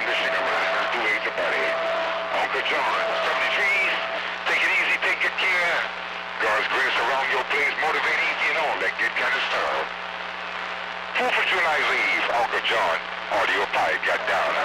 the cigarette, do ain't the party. Uncle John, 73s, take it easy, take good care. God's grace around your place, motivate easy and all that good kind of stuff. 4th of July Eve, Uncle John, audio pipe got down.